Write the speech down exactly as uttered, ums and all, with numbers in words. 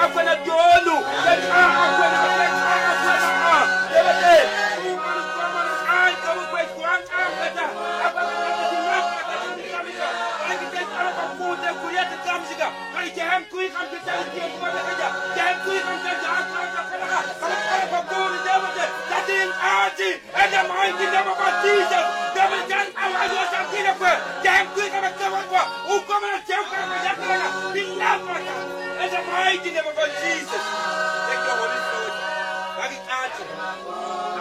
akwena dolu. Let's ah akwena let's ah akwena ah. Debate. Umanu kumanu ay kamu kwes kuan ah kata. Apa kata di mak kata di kamera. Ay kita taruh kamu deh kuliah di kamera. Kali jam kui kamu kita dia kuat aja. Jam kui kamu kita apa apa kata. Kalau kalau kamu di debate. Jadi aji. Ada main di debate Jesus. Debate jangan awal dua sampai apa. Jam kui kamu kita apa. Ukum mana jam kamu kita apa. Bilang apa. In the mighty name of Jesus. Thank you, Holy Spirit. Bagi aja.